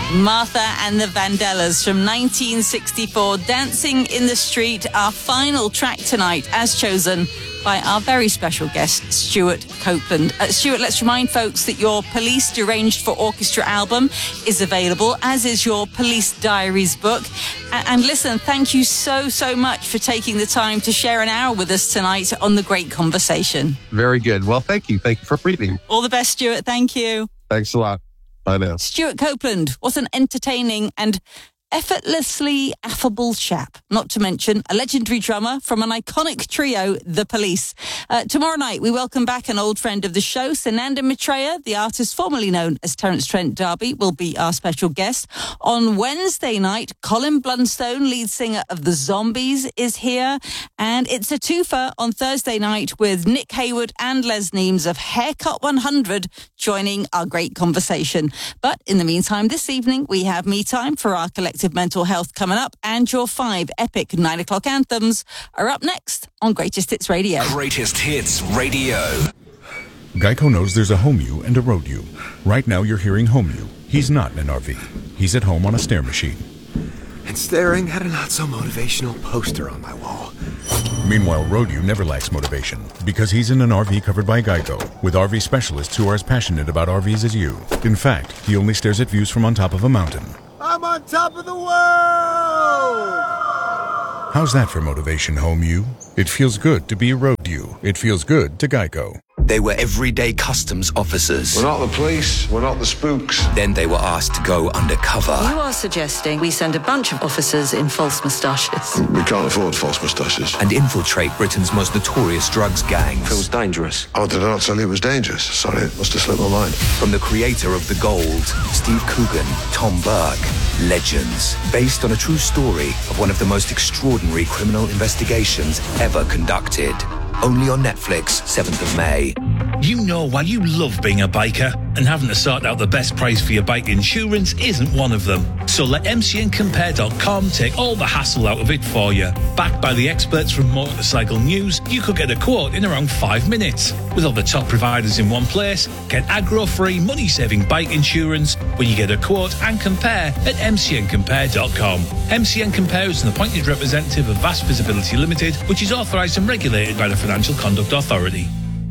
Martha and the Vandellas from 1964, Dancing in the Street, our final track tonight, as chosen by our very special guest, Stuart Copeland. Stuart, let's remind folks that your Police Deranged for Orchestra album is available, as is your Police Diaries book. And listen, thank you so much for taking the time to share an hour with us tonight on The Great Conversation. Very good. Well, thank you. Thank you for reading. All the best, Stuart. Thank you. Thanks a lot. Bye now. Stuart Copeland, what an entertaining and effortlessly affable chap, not to mention a legendary drummer from an iconic trio, The Police. Tomorrow night, we welcome back an old friend of the show, Sananda Maitreya, the artist formerly known as Terence Trent D'Arby, will be our special guest. On Wednesday night, Colin Blunstone, lead singer of The Zombies, is here. And it's a twofer on Thursday night with Nick Hayward and Les Neames of Haircut 100 joining our great conversation. But in the meantime, this evening, we have Me Time for our collective mental health coming up, and your 5 epic 9 o'clock anthems are up next on Greatest Hits Radio. Greatest Hits Radio. Geico knows there's a home you and a road you. Right now you're hearing home you. He's not in an RV. He's at home on a stair machine. And staring at a not-so-motivational poster on my wall. Meanwhile, road you never lacks motivation because he's in an RV covered by Geico with RV specialists who are as passionate about RVs as you. In fact, he only stares at views from on top of a mountain. I'm on top of the world! How's that for motivation, home you? It feels good to be a road you. It feels good to Geico. They were everyday customs officers. We're not the police, we're not the spooks. Then they were asked to go undercover. You are suggesting we send a bunch of officers in false moustaches. We can't afford false moustaches. And infiltrate Britain's most notorious drugs gangs. Feels dangerous. Oh, did I not tell you it was dangerous? Sorry, it must have slipped my mind. From the creator of The Gold, Steve Coogan, Tom Burke, Legends, based on a true story of one of the most extraordinary criminal investigations ever conducted. Only on Netflix, 7th of May. You know why you love being a biker, and having to sort out the best price for your bike insurance isn't one of them. So let mcncompare.com take all the hassle out of it for you. Backed by the experts from Motorcycle News, you could get a quote in around 5 minutes. With all the top providers in one place, get aggro-free, money-saving bike insurance when you get a quote and compare at mcncompare.com. MCN Compare is an appointed representative of Vast Visibility Limited, which is authorised and regulated by the Financial Conduct Authority.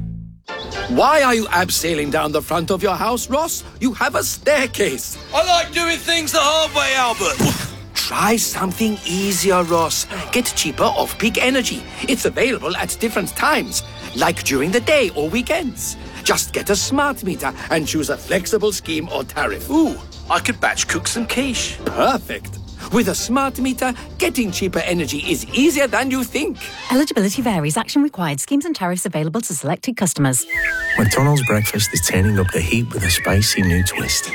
Why are you abseiling down the front of your house, Ross? You have a staircase. I like doing things the hard way, Albert. Try something easier, Ross. Get cheaper off-peak energy. It's available at different times, like during the day or weekends. Just get a smart meter and choose a flexible scheme or tariff. Ooh, I could batch cook some quiche. Perfect. With a smart meter, getting cheaper energy is easier than you think. Eligibility varies. Action required. Schemes and tariffs available to selected customers. McDonald's breakfast is turning up the heat with a spicy new twist.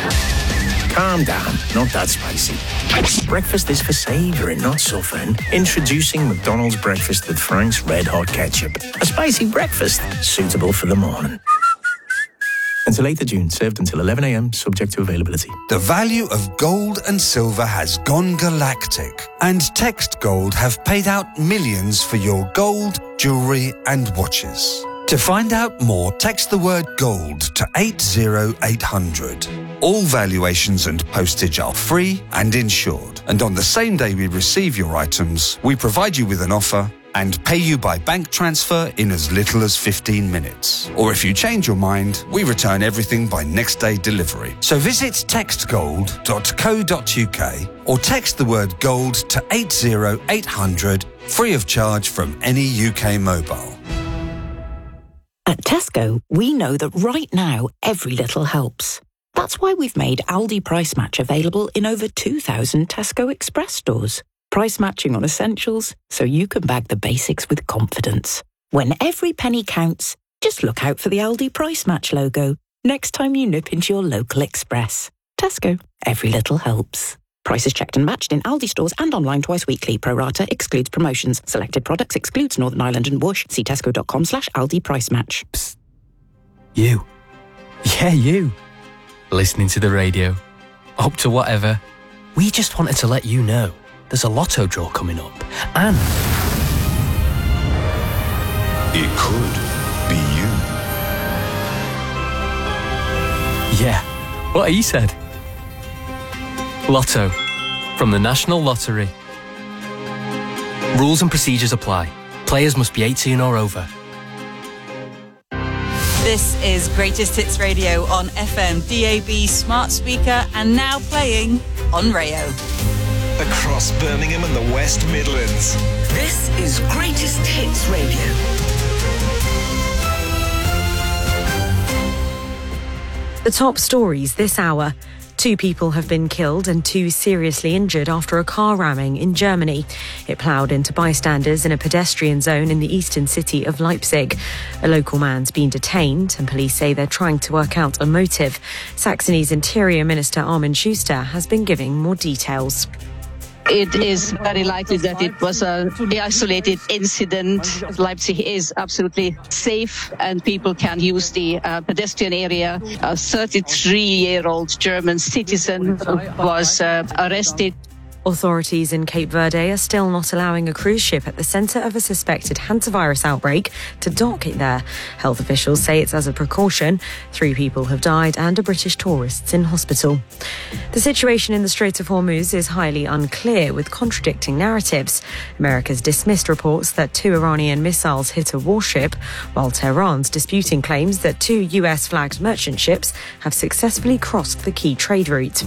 Calm down, not that spicy. Breakfast is for savouring, not suffering. Introducing McDonald's breakfast with Frank's Red Hot Ketchup. A spicy breakfast suitable for the morning. Until 8th of June, served until 11 a.m, subject to availability. The value of gold and silver has gone galactic, and Text Gold have paid out millions for your gold, jewellery and watches. To find out more, text the word GOLD to 80800. All valuations and postage are free and insured. And on the same day we receive your items, we provide you with an offer and pay you by bank transfer in as little as 15 minutes. Or if you change your mind, we return everything by next day delivery. So visit textgold.co.uk or text the word GOLD to 80800, free of charge from any UK mobile. At Tesco, we know that right now, every little helps. That's why we've made Aldi Price Match available in over 2,000 Tesco Express stores. Price matching on essentials, so you can bag the basics with confidence. When every penny counts, just look out for the Aldi Price Match logo next time you nip into your local Express. Tesco, every little helps. Prices checked and matched in Aldi stores and online twice weekly. Pro rata excludes promotions. Selected products excludes Northern Ireland and Whoosh. See tesco.com/Aldi Price Match. Psst. You. Yeah, you. Listening to the radio. Up to whatever. We just wanted to let you know there's a lotto draw coming up. And it could be you. Yeah, what he said. Lotto. From the National Lottery. Rules and procedures apply. Players must be 18 or over. This is Greatest Hits Radio on FM, DAB, smart speaker, and now playing on Rayo. Across Birmingham and the West Midlands. This is Greatest Hits Radio. The top stories this hour. 2 people have been killed and 2 seriously injured after a car ramming in Germany. It ploughed into bystanders in a pedestrian zone in the eastern city of Leipzig. A local man's been detained and police say they're trying to work out a motive. Saxony's Interior Minister Armin Schuster has been giving more details. It is very likely that it was an isolated incident. Leipzig is absolutely safe and people can use the pedestrian area. A 33-year-old German citizen was arrested. Authorities in Cape Verde are still not allowing a cruise ship at the centre of a suspected hantavirus outbreak to dock there. Health officials say it's as a precaution. 3 people have died and a British tourist's in hospital. The situation in the Strait of Hormuz is highly unclear, with contradicting narratives. America's dismissed reports that 2 Iranian missiles hit a warship, while Tehran's disputing claims that 2 US-flagged merchant ships have successfully crossed the key trade route.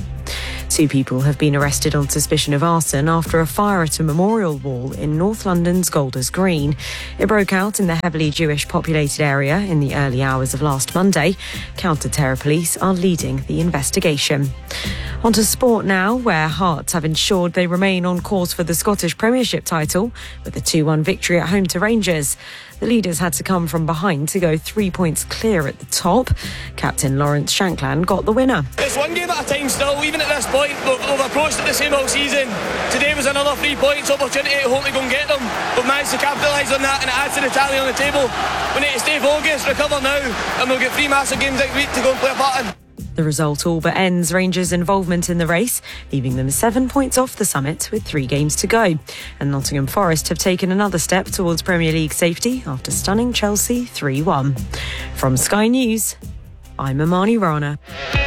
2 people have been arrested on suspicion of arson after a fire at a memorial wall in North London's Golders Green. It broke out in the heavily Jewish populated area in the early hours of last Monday. Counter-terror police are leading the investigation. On to sport now, where Hearts have ensured they remain on course for the Scottish Premiership title with a 2-1 victory at home to Rangers. The leaders had to come from behind to go 3 points clear at the top. Captain Lawrence Shankland got the winner. It's one game at a time still, even at this point. We've approached it the same all season. Today was another 3 points opportunity to hopefully go and get them. We've managed to capitalise on that and it adds to the tally on the table. We need to stay focused, recover now, and we'll get 3 massive games next week to go and play a part in. The result all but ends Rangers' involvement in the race, leaving them 7 points off the summit with 3 games to go. And Nottingham Forest have taken another step towards Premier League safety after stunning Chelsea 3-1. From Sky News, I'm Amani Rana.